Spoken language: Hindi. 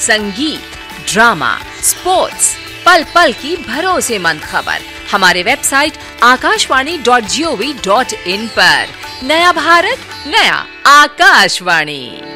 संगीत, ड्रामा, स्पोर्ट्स, पल पल की भरोसेमंद खबर हमारे वेबसाइट akashvani.gov.in पर। नया भारत, नया आकाशवाणी।